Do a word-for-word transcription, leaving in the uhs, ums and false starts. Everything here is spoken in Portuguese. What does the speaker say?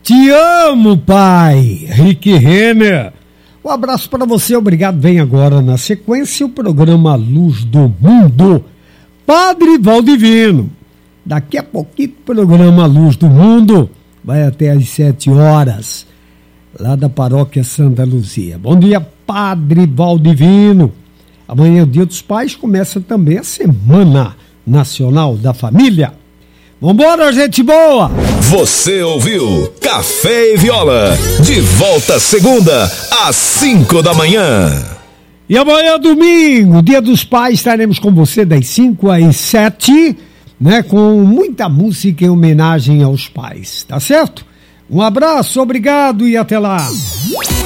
Te amo, pai. Rick Renner. Um abraço para você, obrigado. Vem agora na sequência o programa Luz do Mundo. Padre Valdivino. Daqui a pouquinho o programa Luz do Mundo vai até às sete horas, lá da Paróquia Santa Luzia. Bom dia, Padre Valdivino. Amanhã é o Dia dos Pais, começa também a Semana Nacional da Família. Vambora, gente boa! Você ouviu Café e Viola, de volta segunda às cinco da manhã. E amanhã, domingo, Dia dos Pais, estaremos com você das cinco às sete, né, com muita música em homenagem aos pais, tá certo? Um abraço, obrigado e até lá!